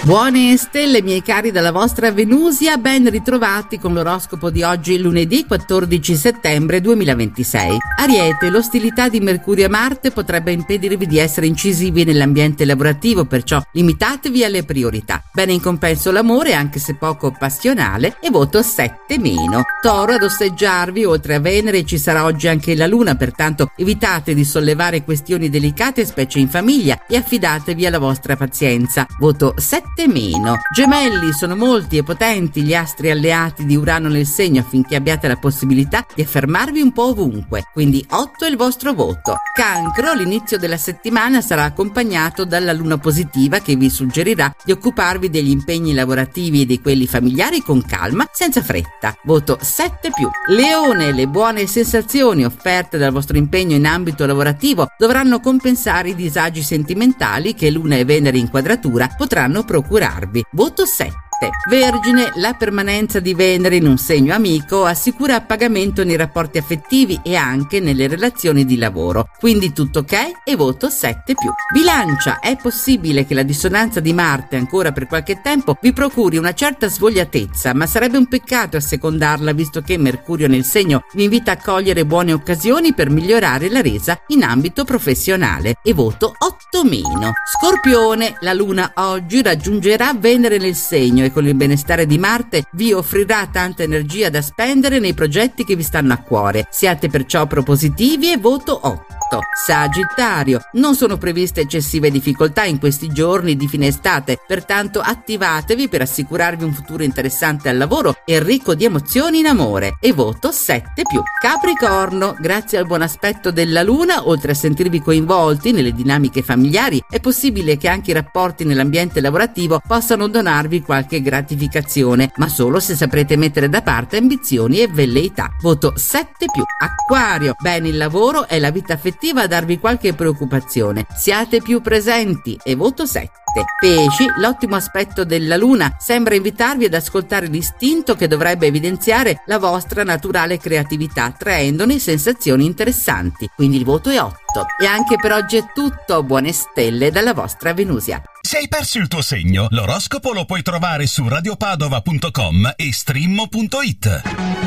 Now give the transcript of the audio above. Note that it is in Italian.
Buone stelle, miei cari, dalla vostra Venusia, ben ritrovati con l'oroscopo di oggi, lunedì 14 settembre 2026. Ariete, l'ostilità di Mercurio e Marte potrebbe impedirvi di essere incisivi nell'ambiente lavorativo, perciò limitatevi alle priorità. Bene in compenso l'amore, anche se poco passionale, e voto 7-. Toro, ad osteggiarvi oltre a Venere ci sarà oggi anche la Luna, pertanto evitate di sollevare questioni delicate, specie in famiglia, e affidatevi alla vostra pazienza. Voto 7-. Gemelli, sono molti e potenti gli astri alleati di Urano nel segno affinché abbiate la possibilità di affermarvi un po' ovunque, quindi 8 è il vostro voto. Cancro, l'inizio della settimana sarà accompagnato dalla luna positiva che vi suggerirà di occuparvi degli impegni lavorativi e di quelli familiari con calma, senza fretta. Voto 7+. Leone, le buone sensazioni offerte dal vostro impegno in ambito lavorativo dovranno compensare i disagi sentimentali che Luna e Venere in quadratura potranno procurarvi. Voto 7. Vergine, la permanenza di Venere in un segno amico assicura appagamento nei rapporti affettivi e anche nelle relazioni di lavoro, quindi tutto ok e voto 7+. Bilancia, è possibile che la dissonanza di Marte ancora per qualche tempo vi procuri una certa svogliatezza, ma sarebbe un peccato assecondarla visto che Mercurio nel segno vi invita a cogliere buone occasioni per migliorare la resa in ambito professionale e voto 8-. Scorpione, la Luna oggi raggiungerà Venere nel segno e con il benestare di Marte vi offrirà tanta energia da spendere nei progetti che vi stanno a cuore. Siate perciò propositivi e voto 8. Sagittario, non sono previste eccessive difficoltà in questi giorni di fine estate, pertanto attivatevi per assicurarvi un futuro interessante al lavoro e ricco di emozioni in amore e voto 7+. Capricorno, grazie al buon aspetto della Luna, oltre a sentirvi coinvolti nelle dinamiche familiari, è possibile che anche i rapporti nell'ambiente lavorativo possano donarvi qualche gratificazione, ma solo se saprete mettere da parte ambizioni e velleità. Voto 7+. Acquario, bene il lavoro e la vita affettiva a darvi qualche preoccupazione. Siate più presenti e voto 7. Pesci, l'ottimo aspetto della Luna sembra invitarvi ad ascoltare l'istinto che dovrebbe evidenziare la vostra naturale creatività, traendone sensazioni interessanti. Quindi il voto è 8. E anche per oggi è tutto. Buone stelle dalla vostra Venusia. Se hai perso il tuo segno, l'oroscopo lo puoi trovare su radiopadova.com e streammo.it.